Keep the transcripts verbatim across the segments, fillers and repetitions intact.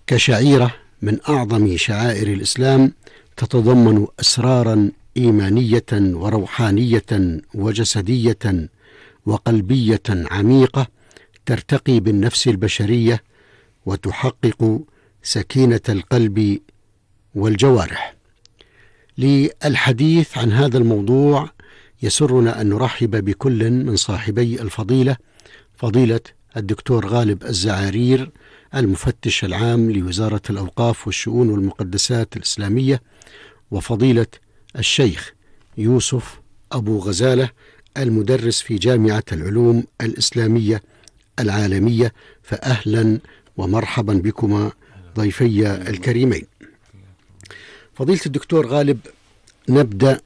كشعيرة من أعظم شعائر الإسلام، تتضمن أسرارا إيمانية وروحانية وجسدية وقلبية عميقة ترتقي بالنفس البشرية وتحقق سكينة القلب والجوارح. للحديث عن هذا الموضوع يسرنا أن نرحب بكل من صاحبي الفضيلة، فضيلة الدكتور غالب الزعارير المفتش العام لوزارة الأوقاف والشؤون والمقدسات الإسلامية، وفضيلة الشيخ يوسف أبو غزالة المدرس في جامعة العلوم الإسلامية العالمية. فأهلا ومرحبا بكما ضيفي الكريمين. فضيلة الدكتور غالب، نبدأ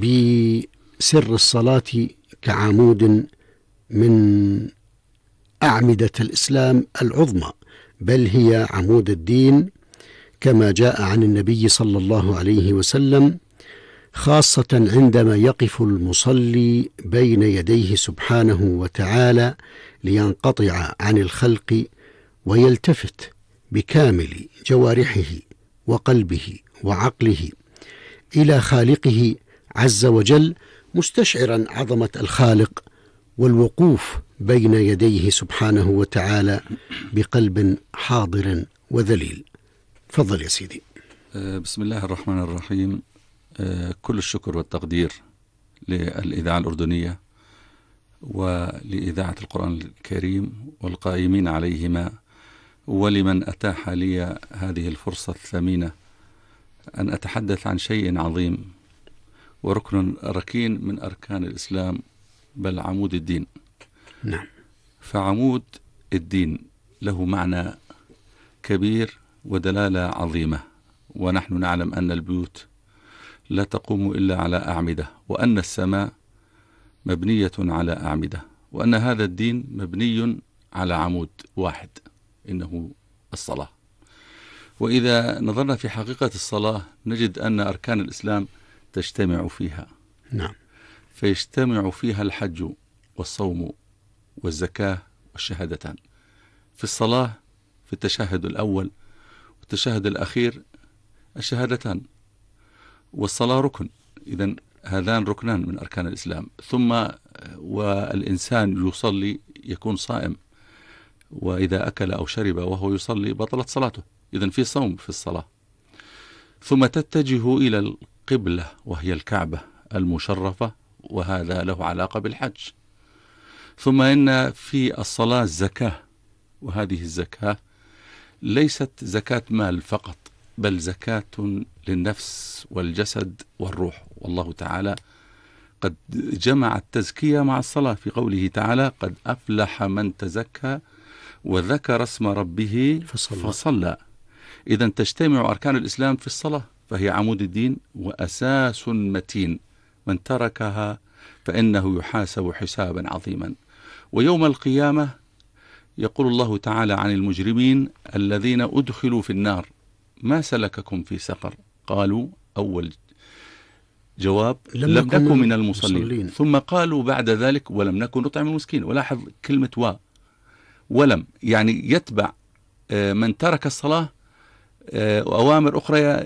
بسر الصلاة كعمود من أعمدة الإسلام العظمى، بل هي عمود الدين كما جاء عن النبي صلى الله عليه وسلم، خاصة عندما يقف المصلي بين يديه سبحانه وتعالى لينقطع عن الخلق ويلتفت بكامل جوارحه وقلبه وعقله إلى خالقه عز وجل، مستشعرا عظمة الخالق والوقوف بين يديه سبحانه وتعالى بقلب حاضر وذليل. تفضل يا سيدي. بسم الله الرحمن الرحيم. كل الشكر والتقدير للإذاعة الأردنية ولإذاعة القرآن الكريم والقائمين عليهما، ولمن أتاح لي هذه الفرصة الثمينة أن أتحدث عن شيء عظيم وركن ركين من أركان الإسلام، بل عمود الدين. نعم. فعمود الدين له معنى كبير ودلالة عظيمة، ونحن نعلم أن البيوت لا تقوم إلا على أعمدة، وأن السماء مبنية على أعمدة، وأن هذا الدين مبني على عمود واحد، إنه الصلاة. وإذا نظرنا في حقيقة الصلاة نجد أن أركان الإسلام تجتمع فيها. نعم. فيجتمع فيها الحج والصوم والزكاة والشهادتان. في الصلاة في التشهد الأول والتشهد الأخير الشهادتان، والصلاة ركن، إذن هذان ركنان من أركان الإسلام. ثم والإنسان يصلي يكون صائم، وإذا أكل أو شرب وهو يصلي بطلت صلاته، إذن في صوم في الصلاة. ثم تتجه إلى القبلة وهي الكعبة المشرفة، وهذا له علاقة بالحج. ثم إن في الصلاة الزكاة، وهذه الزكاة ليست زكاة مال فقط، بل زكاة للنفس والجسد والروح. والله تعالى قد جمع التزكية مع الصلاة في قوله تعالى: قد أفلح من تزكى وذكر اسم ربه فصلى, فصلى. إذن تجتمع أركان الإسلام في الصلاة، فهي عمود الدين وأساس متين، من تركها فإنه يحاسب حسابا عظيما. ويوم القيامة يقول الله تعالى عن المجرمين الذين أدخلوا في النار: ما سلككم في سقر؟ قالوا أول جواب: لم, لم نكن من المصلين. مصلين. ثم قالوا بعد ذلك: ولم نكن نطعم المسكين. ولاحظ كلمة و ولم، يعني يتبع من ترك الصلاة وأوامر أخرى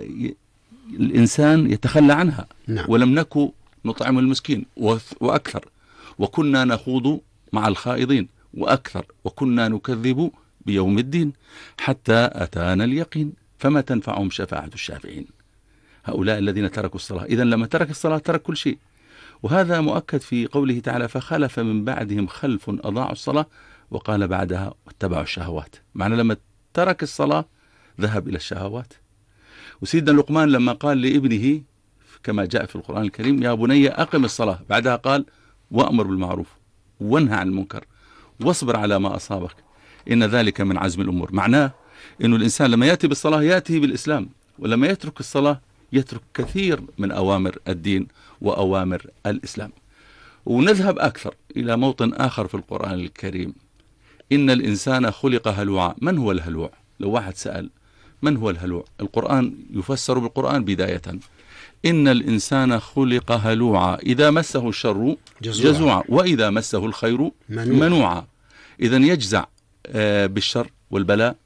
الإنسان يتخلى عنها. نعم. ولم نكن نطعم المسكين وأكثر، وكنا نخوض مع الخائضين وأكثر، وكنا نكذب بيوم الدين حتى أتانا اليقين فما تنفعهم شفاعة الشافعين. هؤلاء الذين تركوا الصلاة. إذن لما ترك الصلاة ترك كل شيء، وهذا مؤكد في قوله تعالى: فخلف من بعدهم خلف أضاعوا الصلاة، وقال بعدها: واتبعوا الشهوات. معنى لما ترك الصلاة ذهب إلى الشهوات. وسيدنا لقمان لما قال لابنه كما جاء في القرآن الكريم: يا بني أقم الصلاة، بعدها قال: وأمر بالمعروف وانهى عن المنكر واصبر على ما أصابك إن ذلك من عزم الأمور. معناه إنه الإنسان لما يأتي بالصلاة يأتي بالإسلام، ولما يترك الصلاة يترك كثير من أوامر الدين وأوامر الإسلام. ونذهب أكثر إلى موطن آخر في القرآن الكريم: إن الإنسان خلق هلوعا. من هو الهلوع؟ لو واحد سأل من هو الهلوع، القرآن يفسر بالقرآن بداية: إن الإنسان خلق هلوعا إذا مسه الشر جزوعا, جزوعا وإذا مسه الخير منوعا. منوعا. إذن يجزع بالشر والبلاء